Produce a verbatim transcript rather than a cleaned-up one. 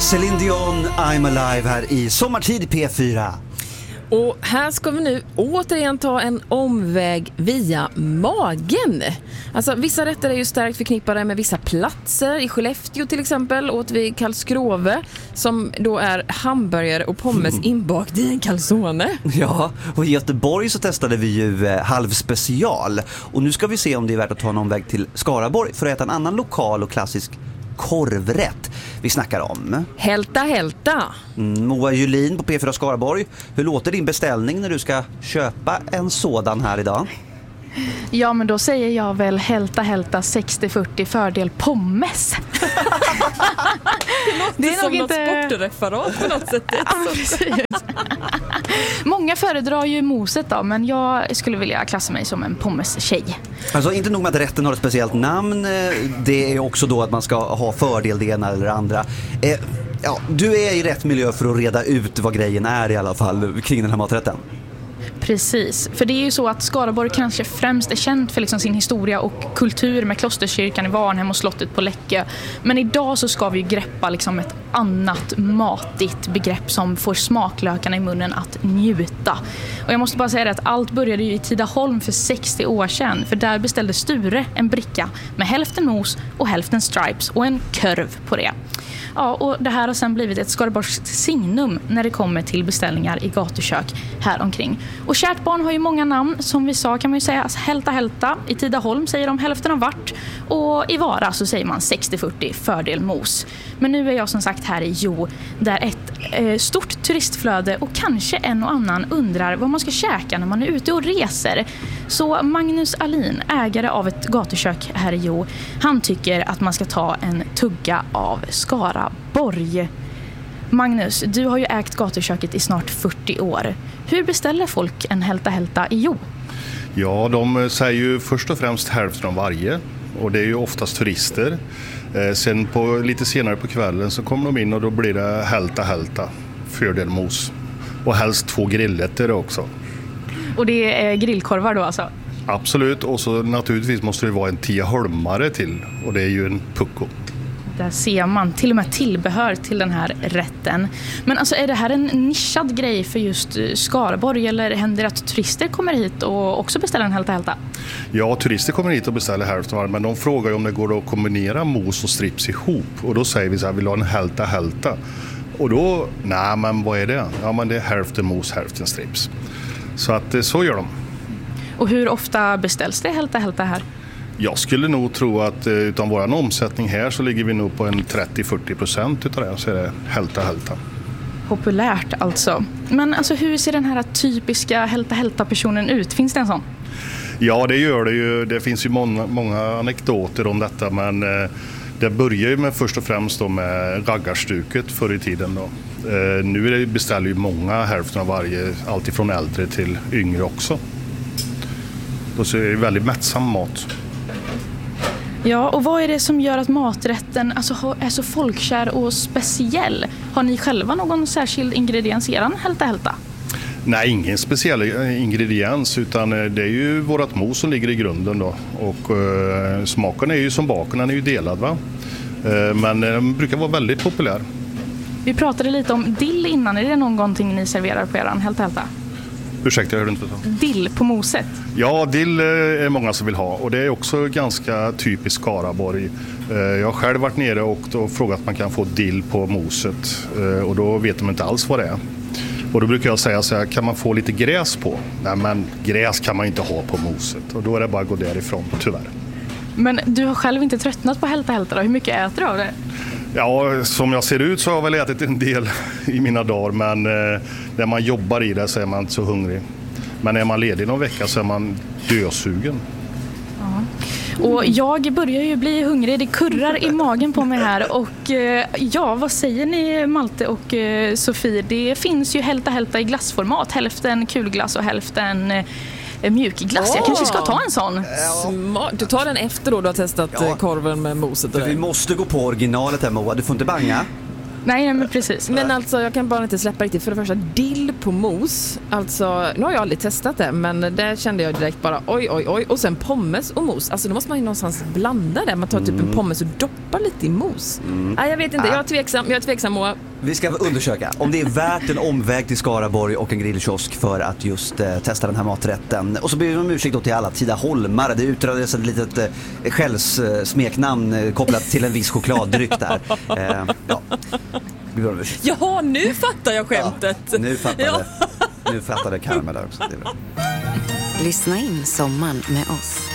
Céline Dion, I'm Alive här i Sommartid i P fyra. Och här ska vi nu återigen ta en omväg via magen. Alltså vissa rätter är ju starkt förknippade med vissa platser. I Skellefteå till exempel åt vi kalskrove, som då är hamburgare och pommes mm. inbakt i en calzone. Ja, och i Göteborg så testade vi ju eh, halvspecial. Och nu ska vi se om det är värt att ta en omväg till Skaraborg för att äta en annan lokal och klassisk korvrätt vi snackar om. Hälta, hälta. Mm, Moa Julin på P fyra Skaraborg. Hur låter din beställning när du ska köpa en sådan här idag? Ja, men då säger jag väl hälta, hälta sextio fyrtio fördel pommes. Det är nog inte sportreferat på något sätt. Ja, precis. Många föredrar ju moset då, men jag skulle vilja klassa mig som en pommes-tjej. Alltså inte nog med att rätten har ett speciellt namn, det är också då att man ska ha fördel det ena eller det andra. Eh, ja, du är i rätt miljö för att reda ut vad grejen är i alla fall kring den här maträtten. Precis, för det är ju så att Skaraborg kanske främst är känt för liksom sin historia och kultur med klosterkyrkan i Varnhem och slottet på Läckö. Men idag så ska vi ju greppa liksom ett annat matigt begrepp som får smaklökarna i munnen att njuta. Och jag måste bara säga det att allt började ju i Tidaholm för sextio år sedan, för där beställde Sture en bricka med hälften mos och hälften stripes och en kurv på det. Ja, och det här har sen blivit ett skaraborgskt signum när det kommer till beställningar i gatukök här omkring. Och kärt barn har ju många namn, som vi sa kan man ju säga alltså, hälta hälta. I Tidaholm säger de hälften av vart, och i Vara så säger man sextio fyrtio fördel mos. Men nu är jag som sagt här i Jo, där ett eh, stort turistflöde och kanske en och annan undrar vad man ska käka när man är ute och reser. Så Magnus Alin, ägare av ett gatukök här i Jo, han tycker att man ska ta en tugga av Skaraborg. Magnus, du har ju ägt gatuköket i snart fyrtio år. Hur beställer folk en hälta hälta i Jo? Ja, de säger ju först och främst hälften av varje. Och det är ju oftast turister. Eh, sen på, lite senare på kvällen så kommer de in och då blir det hälta hälta, fördel mos. Och helst två grilletter också. Och det är grillkorvar då alltså? Absolut, och så naturligtvis måste det vara en tioholmare till. Och det är ju en pucko. Där ser man till och med tillbehör till den här rätten. Men alltså är det här en nischad grej för just Skaraborg, eller händer det att turister kommer hit och också beställer en hälta hälta? Ja, turister kommer hit och beställer hälften, men de frågar ju om det går att kombinera mos och strips ihop. Och då säger vi så här, vill ha en hälta hälta? Och då, nej men vad är det? Ja, men det är hälften mos, hälften strips. Så att så gör de. Och hur ofta beställs det hälta hälta här? Jag skulle nog tro att utan vår omsättning här så ligger vi nog på en trettio till fyrtio procent utav det, så är det hälta hälta. Populärt alltså. Men alltså hur ser den här typiska hälta hälta personen ut? Finns det en sån? Ja, det gör det ju. Det finns ju många, många anekdoter om detta, men eh, det börjar ju med först och främst då med raggarstuket förr i tiden då. Eh, nu är det, beställer ju många hälften av varje, allt ifrån äldre till yngre också. Då så är det väldigt mättsam mat. Ja, och vad är det som gör att maträtten alltså, är så folkkär och speciell? Har ni själva någon särskild ingrediens i eran hälta hälta? Nej, ingen speciell ingrediens, utan det är ju vårat mos som ligger i grunden då. Och uh, smaken är ju som baken, den är ju delad va? Uh, men den brukar vara väldigt populär. Vi pratade lite om dill innan, är det någonting ni serverar på eran hälta hälta? Ursäkta, jag hörde inte så. Dill på moset? Ja, dill är många som vill ha, och det är också ganska typiskt Skaraborg. Jag har själv varit nere och då frågat att man kan få dill på moset, och då vet de inte alls vad det är. Och då brukar jag säga så här, kan man få lite gräs på? Nej, men gräs kan man inte ha på moset, och då är det bara att gå därifrån, tyvärr. Men du har själv inte tröttnat på hälta hälta då? Hur mycket äter du av det? Ja, som jag ser ut så har jag väl ätit en del i mina dagar, men eh, när man jobbar i det så är man inte så hungrig. Men när man är ledig någon vecka så är man dösugen. Ja. Och jag börjar ju bli hungrig, det kurrar i magen på mig här. Och eh, ja, vad säger ni Malte och eh, Sofie? Det finns ju hälta hälta i glassformat, hälften kulglass och hälften eh, mjukglass. Oh. Jag kanske ska ta en sån. Smart. Du tar den efter då du har testat ja. korven med moset. Vi måste gå på originalet här, Moa. Du får inte banga. Nej, men precis. Men alltså, jag kan bara inte släppa riktigt. För det första, dill på mos. Alltså, nu har jag aldrig testat det, men där kände jag direkt bara oj, oj, oj. Och sen pommes och mos. Alltså, då måste man ju någonstans blanda det. Man tar typ en pommes och doppar lite i mos. Mm. Nej, jag vet inte. Jag är tveksam. Jag är tveksam och... Vi ska undersöka om det är värt en omväg till Skaraborg och en grillkiosk för att just eh, testa den här maträtten. Och så ber vi om ursäkt då till alla Tidaholmare. Det utrades ett litet eh, skällssmeknamn eh, kopplat till en viss chokladdryck där. Eh, ja. Jaha, nu fattar jag skämtet. Ja, nu fattar ja. det. Nu fattar det Karma där också. Lyssna in sommaren med oss.